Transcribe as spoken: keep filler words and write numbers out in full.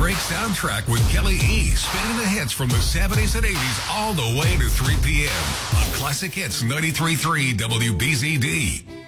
break soundtrack with Kelly E. Spinning the hits from the seventies and eighties all the way to three p.m. on Classic Hits ninety-three point three W B Z D.